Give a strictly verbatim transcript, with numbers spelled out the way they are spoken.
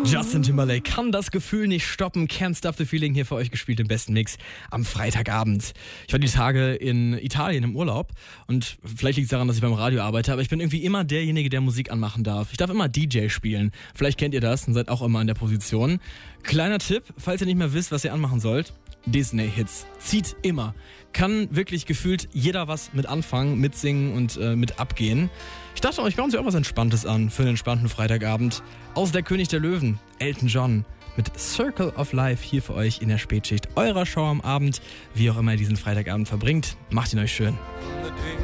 Justin Timberlake kann das Gefühl nicht stoppen. Can't Stop the Feeling hier für euch gespielt im besten Mix am Freitagabend. Ich war die Tage in Italien im Urlaub und vielleicht liegt es daran, dass ich beim Radio arbeite, aber ich bin irgendwie immer derjenige, der Musik anmachen darf. Ich darf immer D J spielen. Vielleicht kennt ihr das und seid auch immer in der Position. Kleiner Tipp, falls ihr nicht mehr wisst, was ihr anmachen sollt: Disney-Hits. Zieht immer. Kann wirklich gefühlt jeder was mit anfangen, mitsingen und äh, mit abgehen. Ich dachte euch, bauen Sie auch was Entspanntes an für einen entspannten Freitagabend. Aus Der König der Löwen, Elton John mit Circle of Life hier für euch in der Spätschicht eurer Show am Abend. Wie auch immer ihr diesen Freitagabend verbringt, macht ihn euch schön.